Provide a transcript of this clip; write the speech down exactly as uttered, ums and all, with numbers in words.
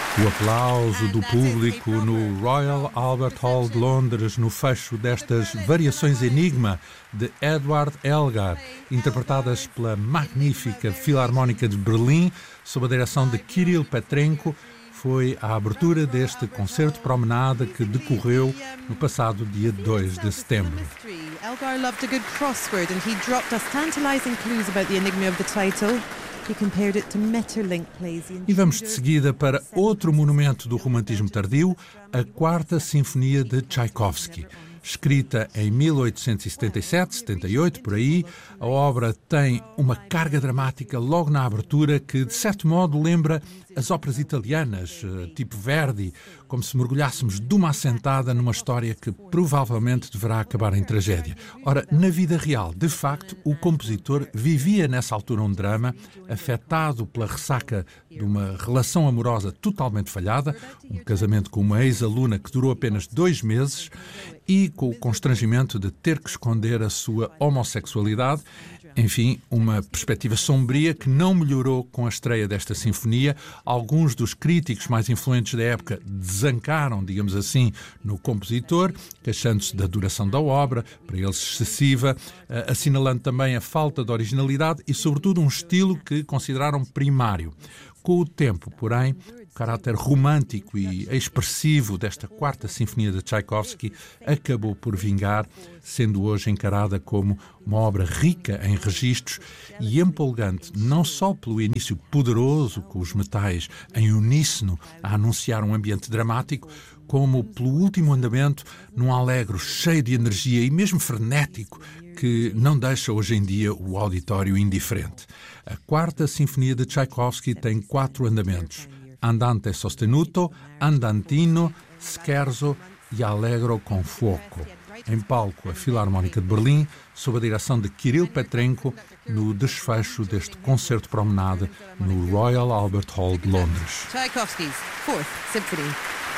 O aplauso do público no Royal Albert Hall de Londres no fecho destas variações Enigma de Edward Elgar, interpretadas pela magnífica Filarmónica de Berlim, sob a direção de Kirill Petrenko, foi a abertura deste concerto promenade que decorreu no passado dia dois de setembro. Elgar loved a good crossword and he dropped us tantalizing clues about the enigma of the title. E vamos de seguida para outro monumento do romantismo tardio, a Quarta Sinfonia de Tchaikovsky. Escrita em mil oitocentos e setenta e sete, setenta e oito, por aí, a obra tem uma carga dramática logo na abertura que, de certo modo, lembra as óperas italianas, tipo Verdi, como se mergulhássemos de uma assentada numa história que provavelmente deverá acabar em tragédia. Ora, na vida real, de facto, o compositor vivia nessa altura um drama, afetado pela ressaca de uma relação amorosa totalmente falhada, um casamento com uma ex-aluna que durou apenas dois meses, e com o constrangimento de ter que esconder a sua homossexualidade. Enfim, uma perspectiva sombria que não melhorou com a estreia desta sinfonia. Alguns dos críticos mais influentes da época desancaram, digamos assim, no compositor, queixando-se da duração da obra, para eles excessiva, assinalando também a falta de originalidade e, sobretudo, um estilo que consideraram primário. Com o tempo, porém, o caráter romântico e expressivo desta Quarta Sinfonia de Tchaikovsky acabou por vingar, sendo hoje encarada como uma obra rica em registros e empolgante não só pelo início poderoso, com os metais em uníssono a anunciar um ambiente dramático, como pelo último andamento num alegro cheio de energia e mesmo frenético, que não deixa hoje em dia o auditório indiferente. A Quarta Sinfonia de Tchaikovsky tem quatro andamentos: Andante sostenuto, Andantino, Scherzo e Allegro con fuoco. Em palco, a Filarmónica de Berlim, sob a direção de Kirill Petrenko, no desfecho deste concerto promenade no Royal Albert Hall de Londres. Tchaikovsky's Fourth Symphony.